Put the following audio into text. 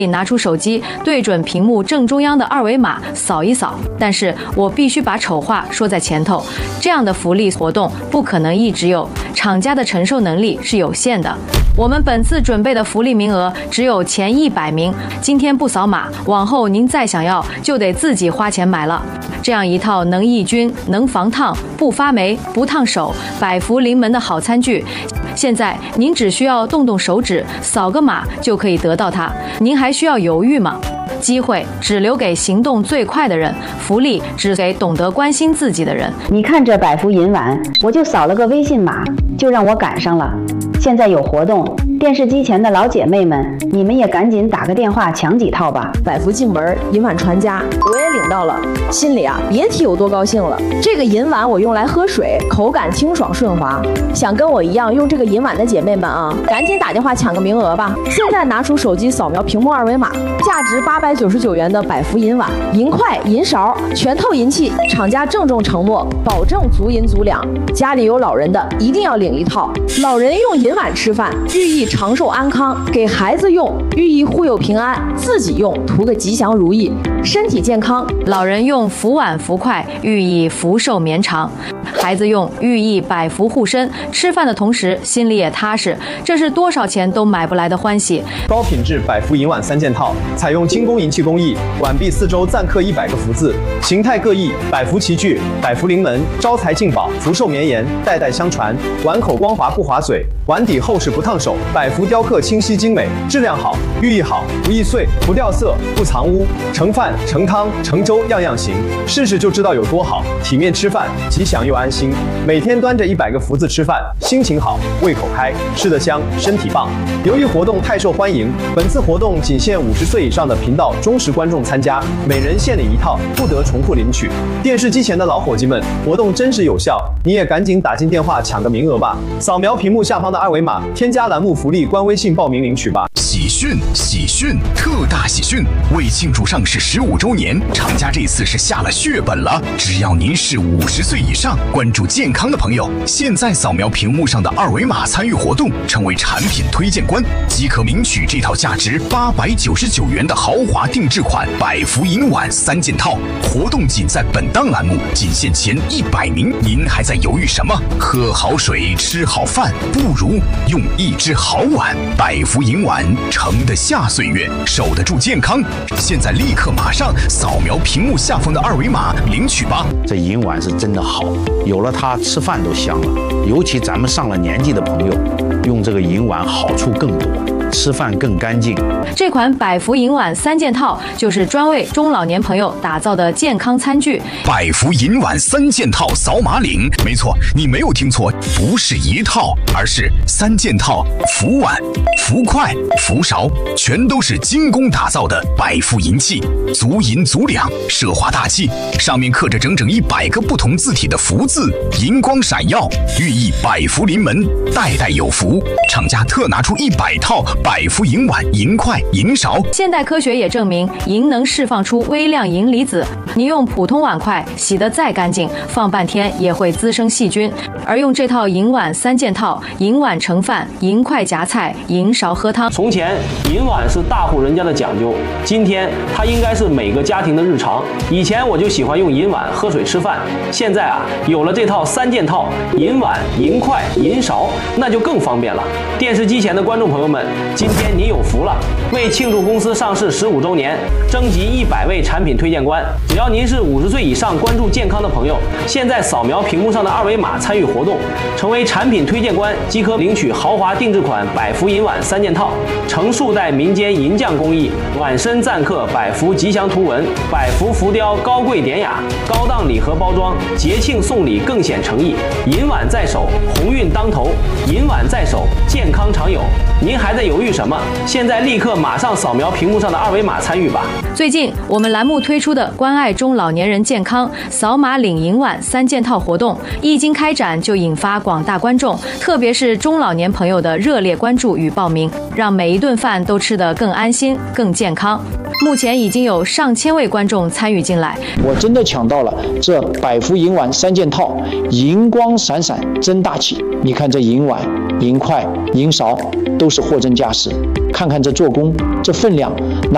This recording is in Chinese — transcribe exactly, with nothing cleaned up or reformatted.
拿出手机，对准屏幕正中央的二维码扫一扫。但是我必须把丑话说在前头，这样的福利活动不可能一直有，厂家的承受能力是有限的。我们本次准备的福利名额只有前一百名，今天不扫码，往后您再想要就得自己花钱买了。这样一套能抑菌、能防烫、不发霉、不烫手、百福临门的好餐具，现在您只需要动动手指，扫个码就可以得到它。您还需要犹豫吗？机会只留给行动最快的人，福利只给懂得关心自己的人。 你看这百福银碗，我就扫了个微信码，就让我赶上了。现在有活动，电视机前的老姐妹们，你们也赶紧打个电话抢几套吧。 百福进门，银碗传家，我也领到了，心里啊别提有多高兴了。这个银碗我用来喝水，口感清爽顺滑。想跟我一样用这个银碗的姐妹们啊，赶紧打电话抢个名额吧。现在拿出手机扫描屏幕二维码，价值八百九十九元的百福银碗、银筷、银勺全套银器，厂家郑重承诺，保证足银足两。家里有老人的一定要领一套，老人用银碗吃饭，寓意长寿安康；给孩子用，寓意护佑平安；自己用，图个吉祥如意，身体健康。 老人用福碗福筷，寓意福寿绵长；孩子用，寓意百福护身。吃饭的同时，心里也踏实，这是多少钱都买不来的欢喜。 高品质百福银碗三件套，采用精工银器工艺，碗壁四周暂刻一百个福字，形态各异，百福齐聚，百福临门，招财进宝，福寿绵延，代代相传。碗口光滑不划嘴，碗底厚实不烫手，百福雕刻清晰精美，质量好，寓意好，不易碎，不掉色，不藏污，盛饭、盛汤、盛粥样样行，试试就知道有多好。体面吃饭，吉祥又安心。每天端着一百个福字吃饭，心情好，胃口开，吃得香，身体棒。由于活动太受欢迎，本次活动仅限五十岁以上的频道忠实观众参加，每人限领一套，不得重复领取。电视机前的老伙计们，活动真实有效，你也赶紧打进电话抢个名额吧！扫描屏幕下方的二维码，添加栏目福利官微信报名领取吧。 喜讯！喜讯！特大喜讯！为庆祝上市十五周年，厂家这次是下了血本了。只要您是五十岁以上，关注健康的朋友，现在扫描屏幕上的二维码参与活动，成为产品推荐官，即可领取这套价值八百九十九元的豪华定制款百福银碗三件套。活动仅在本档栏目，仅限前一百名。您还在犹豫什么？喝好水，吃好饭，不如用一只好碗。百福银碗，盛得下岁月，守得住健康。现在立刻马上扫描屏幕下方的二维码领取吧。 这银碗是真的好，有了它吃饭都香了。尤其咱们上了年纪的朋友，用这个银碗好处更多，吃饭更干净。 这款百福银碗三件套就是专为中老年朋友打造的健康餐具。 百福银碗三件套扫码领，没错，你没有听错，不是一套，而是三件套。福碗、福筷、福勺，全都是精工打造的百福银器，足银足两，奢华大气，上面刻着整整一百个不同字体的福字，银光闪耀，寓意百福临门，代代有福。厂家特拿出一百套百福银碗、银筷、银勺。 现代科学也证明，银能释放出微量银离子，你用普通碗筷洗得再干净，放半天也会滋生细菌。而用这套银碗三件套，银碗盛饭，银筷夹菜，银勺喝汤。 从前银碗是大户人家的讲究，今天它应该是每个家庭的日常。以前我就喜欢用银碗喝水吃饭，现在啊有了这套三件套，银碗、银筷、银勺，那就更方便了。电视机前的观众朋友们，今天您有福了！为庆祝公司上市十五周年，征集一百位产品推荐官，只要您是五十岁以上关注健康的朋友，现在扫描屏幕上的二维码参与活动，成为产品推荐官即可领取豪华定制款百福银碗三件套，成数代民间银匠工艺，碗身暂刻百福吉祥图文，百福浮雕高贵典雅，高档礼盒包装，节庆送礼更显诚意。银碗在手，鸿运当头；银碗在手，健康常有。您还在犹豫什么？现在立刻马上扫描屏幕上的二维码参与吧。 最近我们栏目推出的关爱中老年人健康扫码领银碗三件套活动，一经开展就引发广大观众，特别是中老年朋友的热烈关注与报名，让每一顿饭都吃得更安心、更健康。目前已经有上千位观众参与进来， 我真的抢到了这百福银碗三件套，银光闪闪，真大气。你看这银碗、银筷、银勺都是货真价实，看看这做工，这分量，拿